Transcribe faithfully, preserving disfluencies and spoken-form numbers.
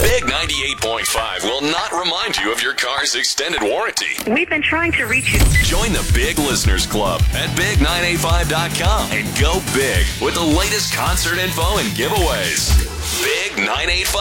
Big ninety-eight point five will not remind you of your car's extended warranty. We've been trying to reach you. Join the Big Listeners Club at big nine eight five dot com and go big with the latest concert info and giveaways. Big nine eight five.